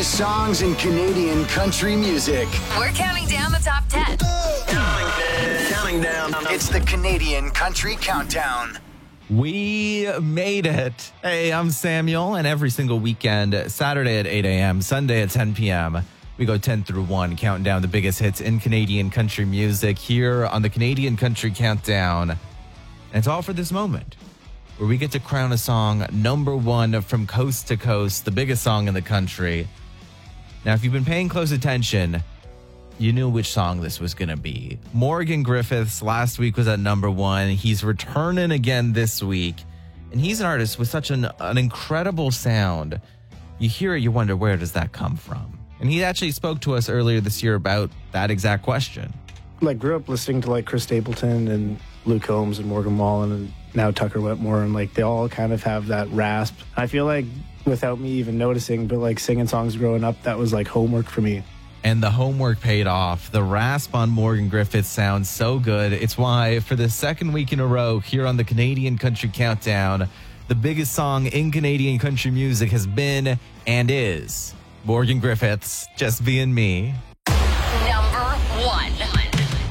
biggest songs in Canadian country music. We're counting down the top 10. Counting down. It's the Canadian Country Countdown. We made it. Hey, I'm Samuel, and every single weekend, Saturday at 8 a.m., Sunday at 10 p.m., we go 10 through 1, counting down the biggest hits in Canadian country music here on the Canadian Country Countdown. And it's all for this moment, where we get to crown a song number one from coast to coast, the biggest song in the country. Now, if you've been paying close attention, you knew which song this was going to be. Morgan Griffiths last week was at number one. He's returning again this week. And he's an artist with such an incredible sound. You hear it, you wonder, where does that come from? And he actually spoke to us earlier this year about that exact question. Like, grew up listening to like Chris Stapleton and Luke Combs and Morgan Wallen and now Tucker Whitmore, and like they all kind of have that rasp. I feel like without me even noticing, but like singing songs growing up, that was like homework for me. And the homework paid off. The rasp on Morgan Griffiths sounds so good. It's why for the second week in a row here on the Canadian Country Countdown, the biggest song in Canadian country music has been and is Morgan Griffiths, Just Being Me. Number one.